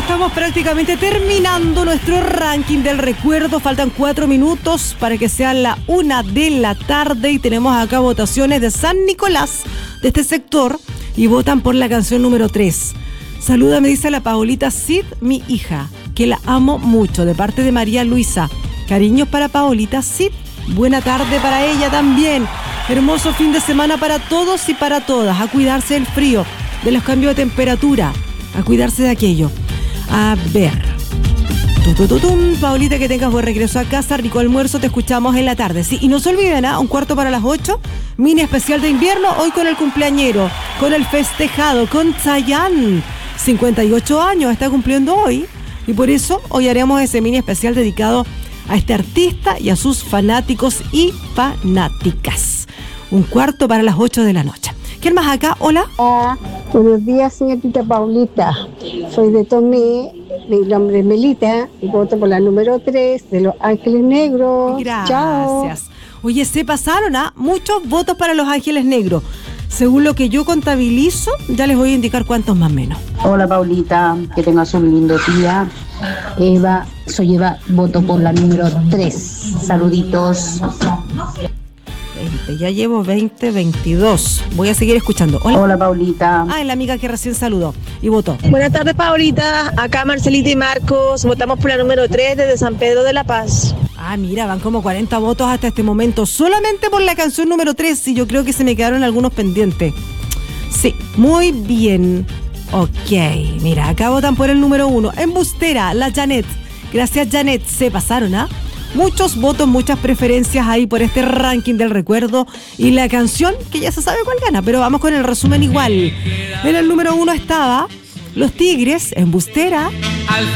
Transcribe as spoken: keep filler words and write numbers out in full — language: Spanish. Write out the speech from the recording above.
estamos prácticamente terminando nuestro ranking del recuerdo. Faltan cuatro minutos para que sean la una de la tarde y tenemos acá votaciones de San Nicolás, de este sector, y votan por la canción número tres. Saluda, me dice la Paolita Cid, mi hija, que la amo mucho, de parte de María Luisa. Cariños para Paolita Cid. Buena tarde para ella también. Hermoso fin de semana para todos y para todas. A cuidarse del frío, de los cambios de temperatura, a cuidarse de aquello. A ver. Tutututum, Paolita, que tengas buen regreso a casa, rico almuerzo, te escuchamos en la tarde. Sí, y no se olviden, ¿eh? Un cuarto para las ocho, mini especial de invierno, hoy con el cumpleañero, con el festejado, con Chayanne. cincuenta y ocho años está cumpliendo hoy, y por eso hoy haremos ese mini especial dedicado a este artista y a sus fanáticos y fanáticas. Un cuarto para las ocho de la noche. ¿Quién más acá? Hola. Ah, buenos días, señorita Paulita. Soy de Tomé, mi nombre es Melita y voto por la número tres de Los Ángeles Negros. Gracias. Chao. Oye, se pasaron a muchos votos para Los Ángeles Negros. Según lo que yo contabilizo, ya les voy a indicar cuántos más o menos. Hola Paulita, que tengas un lindo día. Eva, soy Eva, voto por la número tres. Saluditos. veinte, ya llevo veinte, veintidós. Voy a seguir escuchando. Hola. Hola Paulita. Ah, la amiga que recién saludó y votó. Buenas tardes, Paulita. Acá Marcelita y Marcos. Votamos por la número tres desde San Pedro de la Paz. Ah, mira, van como cuarenta votos hasta este momento, solamente por la canción número tres, y yo creo que se me quedaron algunos pendientes. Sí, muy bien. Ok, mira, acá votan por el número uno. Embustera, la Janet. Gracias, Janet. Se pasaron, ¿ah? Muchos votos, muchas preferencias ahí por este ranking del recuerdo y la canción, que ya se sabe cuál gana, pero vamos con el resumen igual. En el número uno estaba Los Tigres, Embustera.